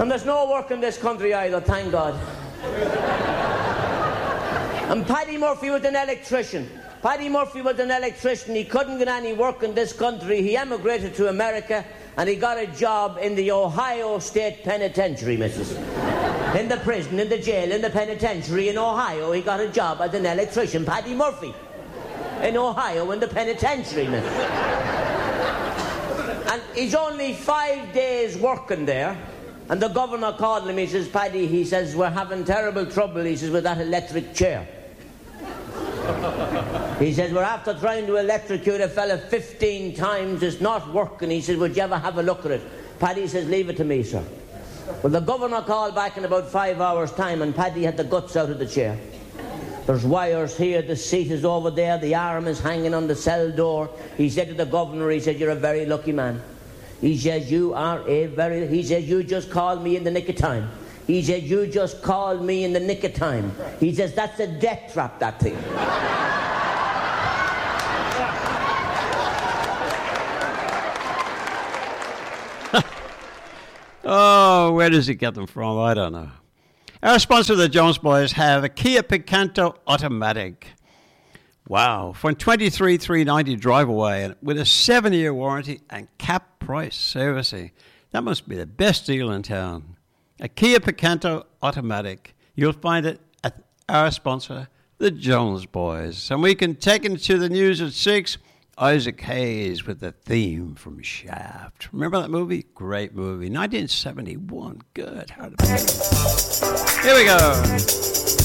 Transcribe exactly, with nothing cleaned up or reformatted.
And there's no work in this country either, thank God. And Paddy Murphy was an electrician. Paddy Murphy was an electrician. He couldn't get any work in this country. He emigrated to America and he got a job in the Ohio State Penitentiary, missus In the prison, in the jail, in the penitentiary in Ohio. He got a job as an electrician. Paddy Murphy. In Ohio, in the penitentiary, missus And he's only five days working there. And the governor called him. He says, Paddy, he says, we're having terrible trouble, he says, with that electric chair. He says, we're after trying to electrocute a fella fifteen times. It's not working. He says, would you ever have a look at it? Paddy says, leave it to me, sir. Well, the governor called back in about five hours' time, and Paddy had the guts out of the chair. There's wires here, the seat is over there, the arm is hanging on the cell door. He said to the governor, he said, you're a very lucky man. He says, you are a very... He says, you just called me in the nick of time. He said, you just called me in the nick of time. He says, that's a death trap, that thing. Oh, where does he get them from? I don't know. Our sponsor, the Jones Boys, have a Kia Picanto Automatic. Wow, from twenty-three thousand three hundred ninety drive away with a seven-year warranty and cap price servicing. That must be the best deal in town. A Kia Picanto Automatic. You'll find it at our sponsor, the Jones Boys. And we can take it to the news at six. Isaac Hayes with the theme from Shaft. Remember that movie? Great movie. nineteen seventy-one. Good. Here we go.